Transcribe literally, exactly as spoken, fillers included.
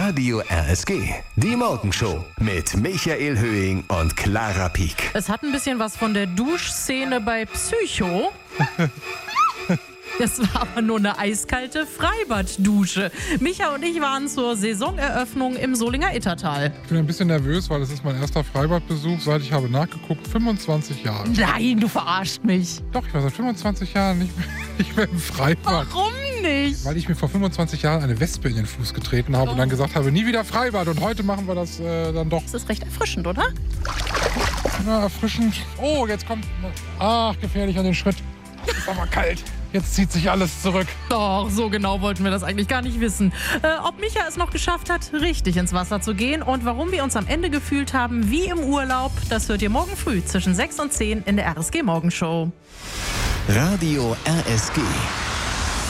Radio R S G, die Morgenshow mit Michael Höhing und Clara Pieck. Es hat ein bisschen was von der Duschszene bei Psycho. Das war aber nur eine eiskalte Freibad-Dusche. Micha und ich waren zur Saisoneröffnung im Solinger Ittertal. Ich bin ein bisschen nervös, weil es ist mein erster Freibadbesuch, seit ich habe nachgeguckt, fünfundzwanzig Jahre. Nein, du verarscht mich. Doch, ich war seit fünfundzwanzig Jahren nicht mehr, nicht mehr im Freibad. Warum nicht? Weil ich mir vor fünfundzwanzig Jahren eine Wespe in den Fuß getreten habe oh. und dann gesagt habe, nie wieder Freibad. Und heute machen wir das äh, dann doch. Das ist recht erfrischend, oder? Na, erfrischend. Oh, jetzt kommt... Ach, gefährlich an den Schritt. Ist aber kalt. Jetzt zieht sich alles zurück. Doch, so genau wollten wir das eigentlich gar nicht wissen. Äh, ob Micha es noch geschafft hat, richtig ins Wasser zu gehen und warum wir uns am Ende gefühlt haben wie im Urlaub, das hört ihr morgen früh zwischen sechs und zehn in der R S G Morgenshow. Radio R S G.